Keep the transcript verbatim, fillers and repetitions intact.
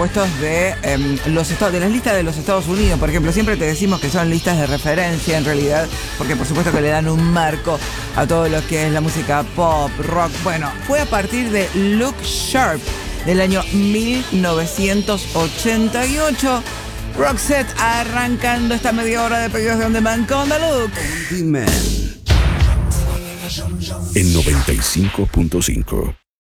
puestos de eh, los estados, de las listas de los Estados Unidos, por ejemplo. Siempre te decimos que son listas de referencia en realidad, porque por supuesto que le dan un marco a todo lo que es la música pop, rock. Bueno, fue a partir de Look Sharp del año mil novecientos ochenta y ocho. Roxette arrancando esta media hora de pedidos de On Demand con The Look. En noventa y cinco punto cinco.